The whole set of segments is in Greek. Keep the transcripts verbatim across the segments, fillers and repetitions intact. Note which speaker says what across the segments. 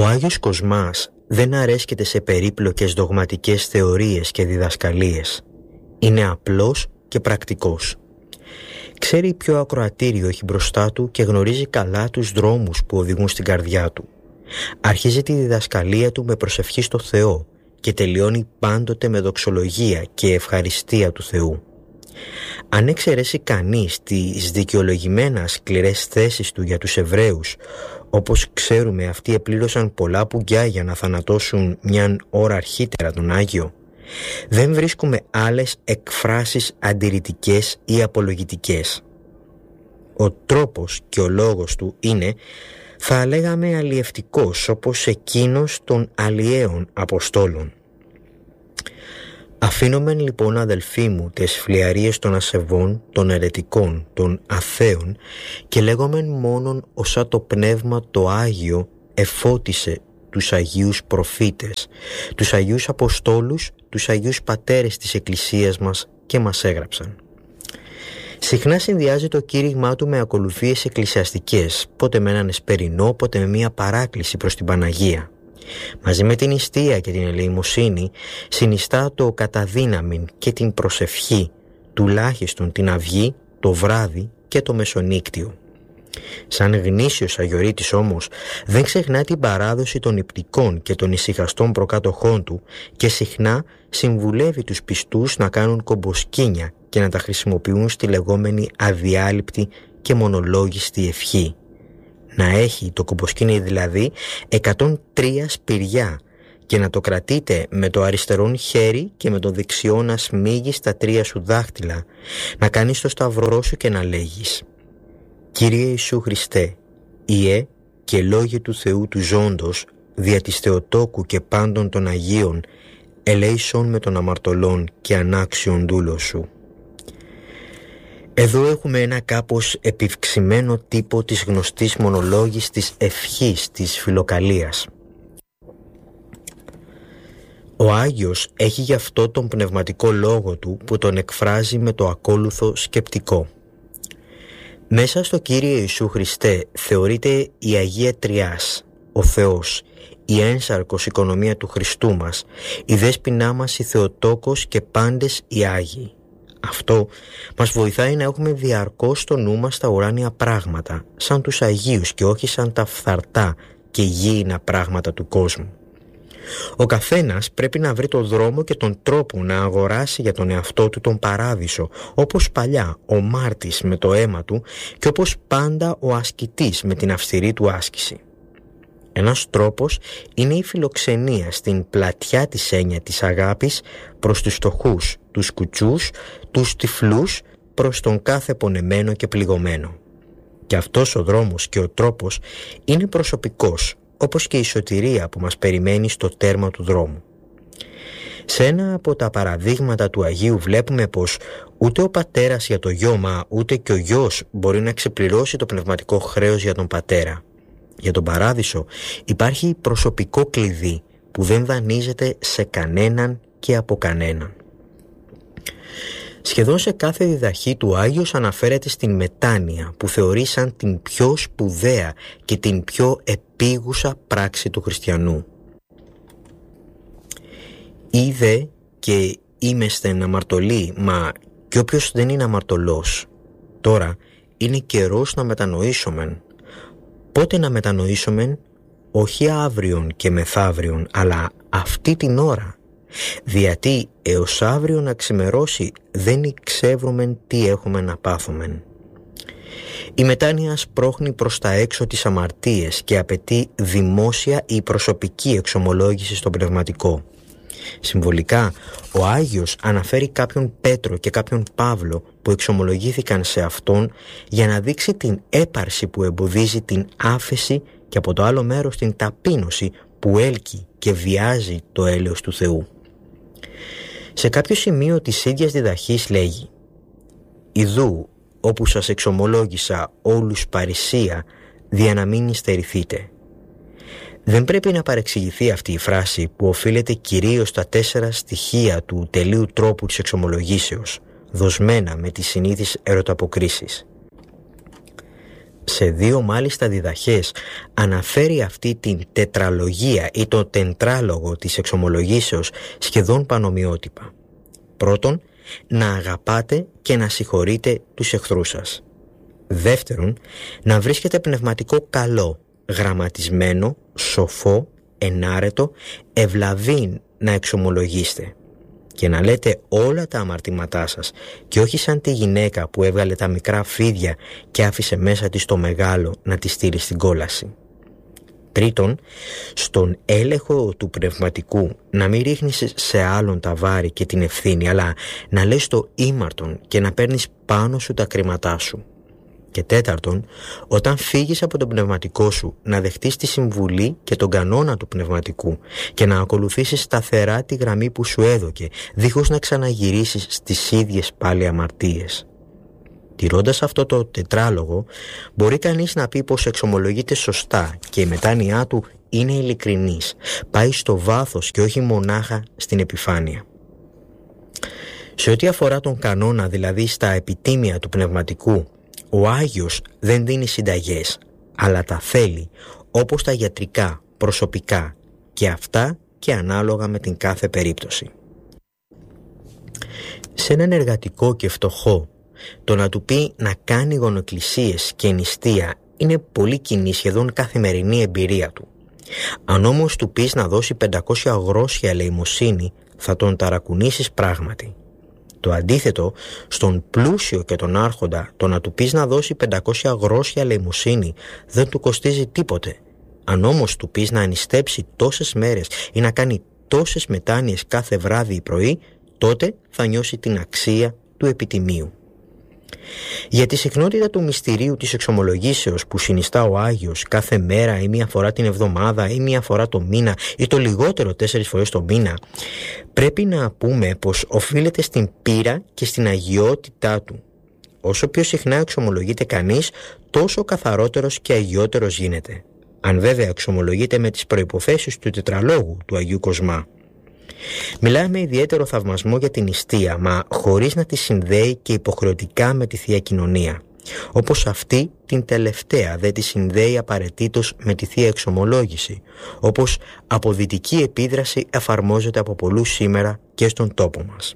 Speaker 1: Άγιος Κοσμάς δεν αρέσκεται σε περίπλοκες δογματικές θεωρίες και διδασκαλίες. Είναι απλός και πρακτικός. Ξέρει ποιο ακροατήριο έχει μπροστά του και γνωρίζει καλά τους δρόμους που οδηγούν στην καρδιά του. Αρχίζει τη διδασκαλία του με προσευχή στο Θεό και τελειώνει πάντοτε με δοξολογία και ευχαριστία του Θεού. Αν εξαιρέσει κανείς τις δικαιολογημένα σκληρές θέσεις του για τους Εβραίους, όπως ξέρουμε αυτοί επλήρωσαν πολλά πουγκιά για να θανατώσουν μιαν ώρα αρχίτερα τον Άγιο, δεν βρίσκουμε άλλες εκφράσεις αντιρρητικές ή απολογητικές. Ο τρόπος και ο λόγος του είναι, θα λέγαμε, αλλιευτικός, όπως εκείνος των αλλιέων Αποστόλων. Αφήνομεν λοιπόν, αδελφοί μου, τις φλιαρίες των ασεβών, των αιρετικών, των αθέων και λέγομεν μόνον όσα το Πνεύμα το Άγιο εφώτισε τους Αγίους Προφήτες, τους Αγίους Αποστόλους, τους Αγίους Πατέρες της Εκκλησίας μας και μας έγραψαν. Συχνά συνδυάζει το κήρυγμά του με ακολουθίες εκκλησιαστικές, πότε με έναν εσπερινό, πότε με μια παράκληση προς την Παναγία. Μαζί με την νηστεία και την ελεημοσύνη συνιστά το καταδύναμιν και την προσευχή, τουλάχιστον την αυγή, το βράδυ και το μεσονύκτιο. Σαν γνήσιος αγιορείτης όμως δεν ξεχνά την παράδοση των υπτικών και των ησυχαστών προκάτοχών του και συχνά συμβουλεύει τους πιστούς να κάνουν κομποσκήνια και να τα χρησιμοποιούν στη λεγόμενη αδιάλειπτη και μονολόγιστη ευχή. Να έχει το κομποσκήνι δηλαδή εκατόν τρία σπηριά και να το κρατείτε με το αριστερόν χέρι και με το δεξιό να σμίγεις τα τρία σου δάχτυλα, να κάνεις το σταυρό σου και να λέγεις: Κύριε Ιησού Χριστέ, Ιε και Λόγε του Θεού του Ζώντος, δια της Θεοτόκου και πάντων των Αγίων, ελέησον με των αμαρτωλών και ανάξιον δούλο σου. Εδώ έχουμε ένα κάπως επιυξημένο τύπο της γνωστής μονολόγης της ευχής της Φιλοκαλίας. Ο Άγιος έχει γι' αυτό τον πνευματικό λόγο του που τον εκφράζει με το ακόλουθο σκεπτικό. Μέσα στο Κύριε Ιησού Χριστέ θεωρείται η Αγία Τριάς, ο Θεός, η ένσαρκος οικονομία του Χριστού μας, η δέσποινά μας η Θεοτόκος και πάντες οι Άγιοι. Αυτό μας βοηθάει να έχουμε διαρκώς στο νου μας τα ουράνια πράγματα, σαν τους Αγίους και όχι σαν τα φθαρτά και γήινα πράγματα του κόσμου. Ο καθένας πρέπει να βρει τον δρόμο και τον τρόπο να αγοράσει για τον εαυτό του τον παράδεισο, όπως παλιά ο μάρτης με το αίμα του και όπως πάντα ο ασκητής με την αυστηρή του άσκηση. Ένας τρόπος είναι η φιλοξενία στην πλατιά της έννοια της αγάπης προς τους φτωχούς, τους κουτσούς, τους τυφλούς, προς τον κάθε πονεμένο και πληγωμένο. Και αυτός ο δρόμος και ο τρόπος είναι προσωπικός, όπως και η σωτηρία που μας περιμένει στο τέρμα του δρόμου. Σε ένα από τα παραδείγματα του Αγίου βλέπουμε πως ούτε ο πατέρας για το γιο, μα ούτε και ο γιος μπορεί να ξεπληρώσει το πνευματικό χρέος για τον πατέρα. Για τον παράδεισο υπάρχει προσωπικό κλειδί που δεν δανείζεται σε κανέναν και από κανέναν. Σχεδόν σε κάθε διδαχή του Άγιος αναφέρεται στην μετάνοια που θεωρεί σαν την πιο σπουδαία και την πιο επίγουσα πράξη του χριστιανού. Είδε και είμεστεν αμαρτωλοί, μα κι όποιος δεν είναι αμαρτωλός. Τώρα είναι καιρός να μετανοήσομεν. Πότε να μετανοήσομεν? Όχι αύριον και μεθαύριον, αλλά αυτή την ώρα. Διατί έως αύριο να ξημερώσει δεν εξεύρομεν τι έχουμε να πάθομεν. Η μετάνοια σπρώχνει προς τα έξω τις αμαρτίες και απαιτεί δημόσια ή προσωπική εξομολόγηση στο πνευματικό. Συμβολικά, ο Άγιος αναφέρει κάποιον Πέτρο και κάποιον Παύλο που εξομολογήθηκαν σε αυτόν για να δείξει την έπαρση που εμποδίζει την άφεση και από το άλλο μέρος την ταπείνωση που έλκει και βιάζει το έλεος του Θεού. Σε κάποιο σημείο της ίδιας διδαχής λέγει: «Ιδού, όπου σας εξομολόγησα όλους παρησία, δια να μην υστερηθείτε». Δεν πρέπει να παρεξηγηθεί αυτή η φράση που οφείλεται κυρίως στα τέσσερα στοιχεία του τελείου τρόπου της εξομολογήσεως, δοσμένα με τις συνήθεις ερωταποκρίσεις. Σε δύο μάλιστα διδαχές αναφέρει αυτή την τετραλογία ή το τεντράλογο της εξομολογήσεως σχεδόν πανομοιότυπα. Πρώτον, να αγαπάτε και να συγχωρείτε τους εχθρούς σας. Δεύτερον, να βρίσκετε πνευματικό καλό, γραμματισμένο, σοφό, ενάρετο, ευλαβήν να εξομολογήσετε και να λέτε όλα τα αμαρτήματά σας και όχι σαν τη γυναίκα που έβγαλε τα μικρά φίδια και άφησε μέσα της το μεγάλο να τη στείλει στην κόλαση. Τρίτον, στον έλεγχο του πνευματικού να μην ρίχνεις σε άλλον τα βάρη και την ευθύνη, αλλά να λες το ήμαρτον και να παίρνεις πάνω σου τα κρίματά σου. Και τέταρτον, όταν φύγεις από τον πνευματικό σου, να δεχτείς τη συμβουλή και τον κανόνα του πνευματικού και να ακολουθήσεις σταθερά τη γραμμή που σου έδωκε, δίχως να ξαναγυρίσεις στις ίδιες πάλι αμαρτίες. Τηρώντας αυτό το τετράλογο, μπορεί κανείς να πει πως εξομολογείται σωστά και η μετάνοιά του είναι ειλικρινής, πάει στο βάθος και όχι μονάχα στην επιφάνεια. Σε ό,τι αφορά τον κανόνα, δηλαδή στα επιτίμια του πνευματικού, ο Άγιος δεν δίνει συνταγές, αλλά τα θέλει, όπως τα γιατρικά, προσωπικά, και αυτά και ανάλογα με την κάθε περίπτωση. Σε έναν εργατικό και φτωχό, το να του πει να κάνει γονοκλησίες και νηστεία είναι πολύ κοινή, σχεδόν καθημερινή εμπειρία του. Αν όμως του πεις να δώσει πεντακόσια γρόσια ελεημοσύνη, θα τον ταρακουνήσεις πράγματι. Το αντίθετο, στον πλούσιο και τον άρχοντα, το να του πεις να δώσει πεντακόσια γρόσια ελεημοσύνη δεν του κοστίζει τίποτε. Αν όμως του πεις να ανιστέψει τόσες μέρες ή να κάνει τόσες μετάνοιες κάθε βράδυ ή πρωί, τότε θα νιώσει την αξία του επιτιμίου. Για τη συχνότητα του μυστηρίου της εξομολογήσεως που συνιστά ο Άγιος κάθε μέρα ή μία φορά την εβδομάδα ή μία φορά το μήνα ή το λιγότερο τέσσερις φορές το μήνα, πρέπει να πούμε πως οφείλεται στην πείρα και στην αγιότητά του. Όσο πιο συχνά εξομολογείται κανείς, τόσο καθαρότερος και αγιότερος γίνεται. Αν βέβαια εξομολογείται με τις προϋποθέσεις του τετραλόγου του Αγίου Κοσμά. Μιλάει με ιδιαίτερο θαυμασμό για την νηστεία, μα χωρίς να τη συνδέει και υποχρεωτικά με τη Θεία Κοινωνία. Όπως αυτή την τελευταία δεν τη συνδέει απαραίτητος με τη Θεία Εξομολόγηση, όπως αποδυτική επίδραση εφαρμόζεται από πολλούς σήμερα και στον τόπο μας.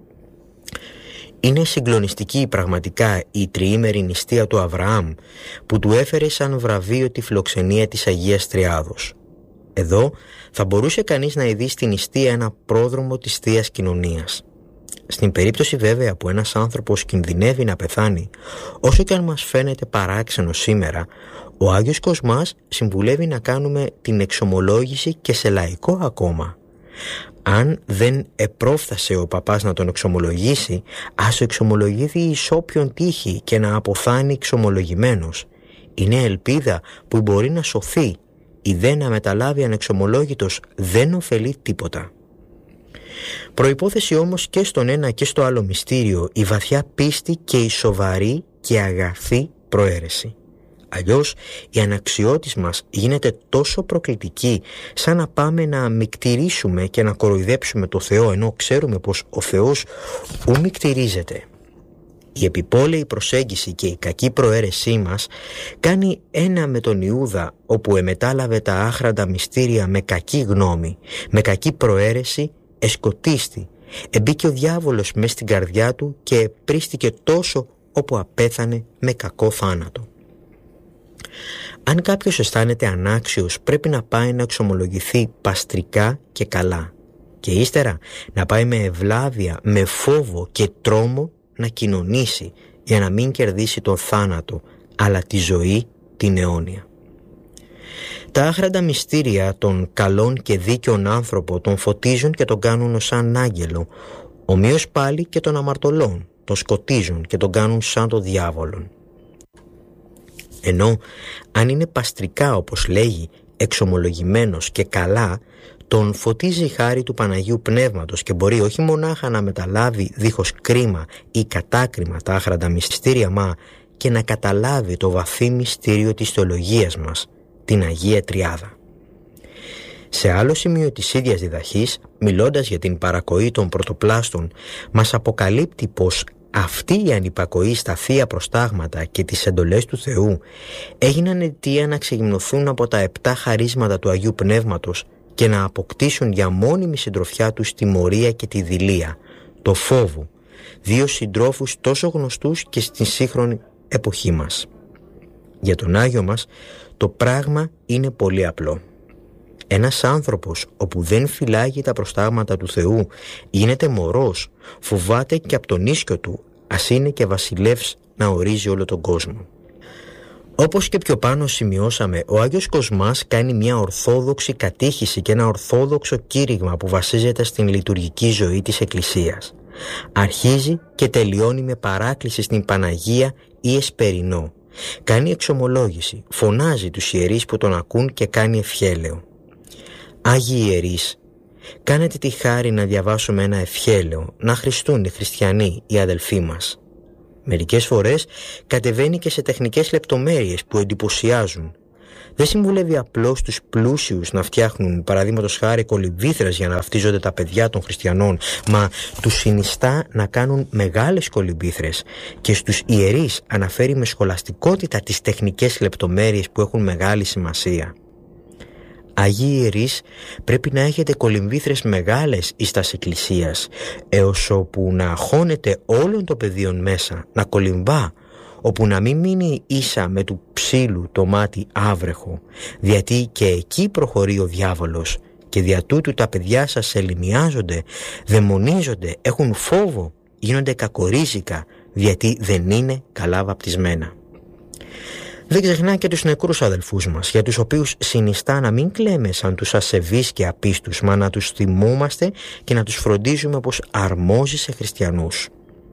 Speaker 1: Είναι συγκλονιστική πραγματικά η τριήμερη νηστεία του Αβραάμ, που του έφερε σαν βραβείο τη φιλοξενία της Αγίας Τριάδος. Εδώ θα μπορούσε κανείς να ειδεί στην νηστεία ένα πρόδρομο της Θείας Κοινωνίας. Στην περίπτωση βέβαια που ένας άνθρωπος κινδυνεύει να πεθάνει, όσο και αν μας φαίνεται παράξενο σήμερα, ο Άγιος Κοσμάς συμβουλεύει να κάνουμε την εξομολόγηση και σε λαϊκό ακόμα. Αν δεν επρόφθασε ο παπάς να τον εξομολογήσει, ας εξομολογηθεί εις όποιον τύχει και να αποθάνει εξομολογημένος. Είναι ελπίδα που μπορεί να σωθεί. Η δε να μεταλάβει ανεξομολόγητος δεν ωφελεί τίποτα. Προϋπόθεση όμως και στον ένα και στο άλλο μυστήριο η βαθιά πίστη και η σοβαρή και αγαθή προαίρεση. Αλλιώς η αναξιότης μας γίνεται τόσο προκλητική σαν να πάμε να μικτηρίσουμε και να κοροϊδέψουμε το Θεό, ενώ ξέρουμε πως ο Θεός ου μικτηρίζεται. Η επιπόλαιη προσέγγιση και η κακή προαίρεσή μας κάνει ένα με τον Ιούδα, όπου εμετάλαβε τα άχραντα μυστήρια με κακή γνώμη, με κακή προαίρεση, εσκοτίστη. Εμπήκε ο διάβολος μες στην καρδιά του και πρίστηκε τόσο όπου απέθανε με κακό θάνατο. Αν κάποιος αισθάνεται ανάξιος, πρέπει να πάει να εξομολογηθεί παστρικά και καλά και ύστερα να πάει με ευλάβεια, με φόβο και τρόμο να κοινωνήσει για να μην κερδίσει τον θάνατο, αλλά τη ζωή την αιώνια. Τα άχραντα μυστήρια των καλών και δίκαιων άνθρωπο τον φωτίζουν και τον κάνουν σαν άγγελο, ομοίως πάλι και των αμαρτωλών τον σκοτίζουν και τον κάνουν σαν τον διάβολον. Ενώ αν είναι παστρικά, όπως λέγει, εξομολογημένος και καλά, τον φωτίζει η χάρη του Παναγίου Πνεύματος και μπορεί όχι μονάχα να μεταλάβει δίχως κρίμα ή κατάκριμα τα άχραντα μυστήρια, μα και να καταλάβει το βαθύ μυστήριο της θεολογίας μας, την Αγία Τριάδα. Σε άλλο σημείο της ίδιας διδαχής, μιλώντας για την παρακοή των πρωτοπλάστων, μας αποκαλύπτει πως Αυτή η ανυπακοή στα θεία προστάγματα και τις εντολές του Θεού έγιναν αιτία να ξεγυμνωθούν από τα επτά χαρίσματα του Αγίου Πνεύματος και να αποκτήσουν για μόνιμη συντροφιά τους τη μορία και τη δειλία, το φόβο, δύο συντρόφους τόσο γνωστούς και στην σύγχρονη εποχή μας. Για τον Άγιο μας το πράγμα είναι πολύ απλό. Ένας άνθρωπος όπου δεν φυλάγει τα προστάγματα του Θεού γίνεται μωρός, φοβάται και από τον ίσκιο του, ας είναι και βασιλεύς να ορίζει όλο τον κόσμο. Όπως και πιο πάνω σημειώσαμε, ο Άγιος Κοσμάς κάνει μια ορθόδοξη κατήχηση και ένα ορθόδοξο κήρυγμα που βασίζεται στην λειτουργική ζωή της Εκκλησίας. Αρχίζει και τελειώνει με παράκληση στην Παναγία ή εσπερινό. Κάνει εξομολόγηση, φωνάζει τους ιερείς που τον ακούν και κάνει ευχέλαιο. Άγιοι ιερείς, κάνετε τη χάρη να διαβάσουμε ένα ευχέλαιο, να χριστούν οι χριστιανοί, οι αδελφοί μας. Μερικές φορές κατεβαίνει και σε τεχνικές λεπτομέρειες που εντυπωσιάζουν. Δεν συμβουλεύει απλώς τους πλούσιους να φτιάχνουν παραδείγματος χάρη κολυμβήθρες για να βαφτίζονται τα παιδιά των χριστιανών, μα τους συνιστά να κάνουν μεγάλες κολυμβήθρες και στους ιερείς αναφέρει με σχολαστικότητα τις τεχνικές λεπτομέρειες που έχουν μεγάλη σημασία. Αγίοι ιερείς, πρέπει να έχετε κολυμβήθρες μεγάλες εις τας εκκλησίας, έως όπου να αχώνεται όλων το πεδίον μέσα, να κολυμβά, όπου να μην μείνει ίσα με του ψήλου το μάτι άβρεχο, διότι και εκεί προχωρεί ο διάβολος και δια τούτου τα παιδιά σας ελιμιάζονται, δαιμονίζονται, έχουν φόβο, γίνονται κακορίζικα, διότι δεν είναι καλά βαπτισμένα. Δεν ξεχνά και τους νεκρούς αδελφούς μας, για τους οποίους συνιστά να μην κλαίμε σαν τους ασεβείς και απίστους, μα να τους θυμούμαστε και να τους φροντίζουμε όπως αρμόζει σε χριστιανούς.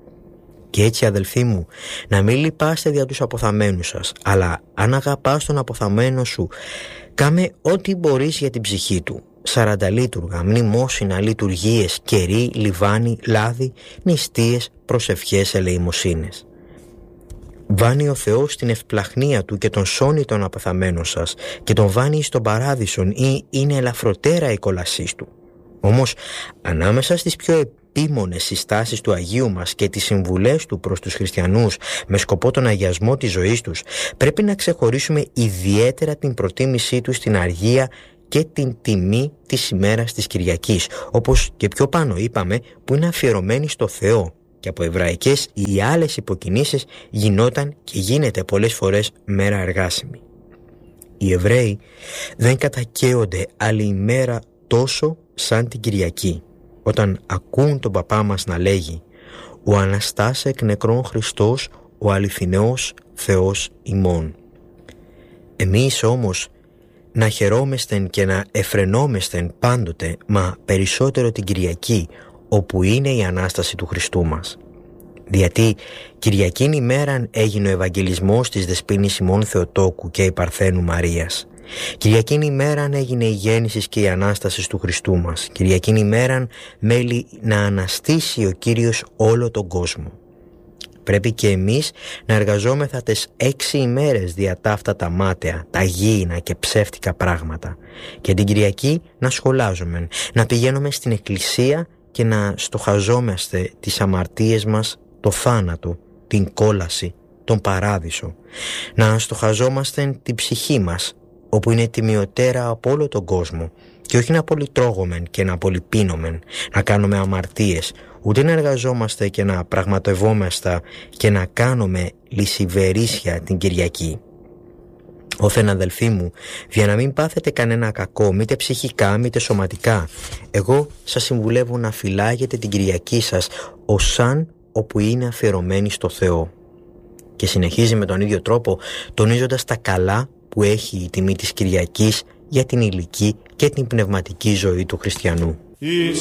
Speaker 1: Και έτσι, αδελφοί μου, να μην λυπάστε δια τους αποθαμένους σας, αλλά αν αγαπάς τον αποθαμένο σου, κάμε ό,τι μπορείς για την ψυχή του. Σαρανταλίτουργα, μνημόσυνα, λειτουργίες, κερί, λιβάνι, λάδι, νηστείες, προσευχές, ελεημοσύνες. Βάνει ο Θεός την ευπλαχνία του και τον σώνει τον αποθαμένο σας και τον βάνει στον παράδεισον ή είναι ελαφροτέρα η κόλασής του. Όμως ανάμεσα στις πιο επίμονες συστάσεις του Αγίου μας και τις συμβουλές του προς τους χριστιανούς με σκοπό τον αγιασμό της ζωής τους, πρέπει να ξεχωρίσουμε ιδιαίτερα την προτίμησή του στην αργία και την τιμή της ημέρας της Κυριακής, όπως και πιο πάνω είπαμε, που είναι αφιερωμένη στο Θεό. Και από εβραϊκές ή άλλες υποκινήσεις γινόταν και γίνεται πολλές φορές μέρα εργάσιμη. Οι Εβραίοι δεν κατακαίονται άλλη ημέρα τόσο σαν την Κυριακή, όταν ακούν τον παπά μας να λέγει «Ο Αναστάς εκ νεκρών Χριστός, ο αληθινός Θεός ημών». Εμείς όμως να χαιρόμεστεν και να εφρενόμεστεν πάντοτε, μα περισσότερο την Κυριακή, όπου είναι η Ανάσταση του Χριστού μας. Γιατί Κυριακήν ημέραν έγινε ο Ευαγγελισμός της Δεσποίνης ημών Θεοτόκου και η Παρθένου Μαρίας. Κυριακήν ημέραν έγινε η γέννηση και η Ανάσταση του Χριστού μας. Κυριακήν ημέραν μέλη να αναστήσει ο Κύριος όλο τον κόσμο. Πρέπει και εμείς να εργαζόμεθα τις έξι ημέρες δια ταύτα τα μάταια, τα γήινα και ψεύτικα πράγματα. Και την Κυριακή να σχολάζουμε, να πηγαίνουμε στην εκκλησία και να στοχαζόμαστε τις αμαρτίες μας, το θάνατο, την κόλαση, τον παράδεισο. Να στοχαζόμαστε την ψυχή μας, όπου είναι τιμιωτέρα από όλο τον κόσμο, και όχι να πολυτρώγομεν και να πολυπίνομεν, να κάνουμε αμαρτίες, ούτε να εργαζόμαστε και να πραγματευόμαστε και να κάνουμε λυσιβερίσια την Κυριακή. Όθεν αδελφοί μου, για να μην πάθετε κανένα κακό, μήτε ψυχικά μήτε σωματικά, εγώ σας συμβουλεύω να φυλάγετε την Κυριακή σας ως σαν όπου είναι αφιερωμένη στο Θεό. Και συνεχίζει με τον ίδιο τρόπο, τονίζοντας τα καλά που έχει η τιμή της Κυριακής για την ηλική και την πνευματική ζωή του χριστιανού.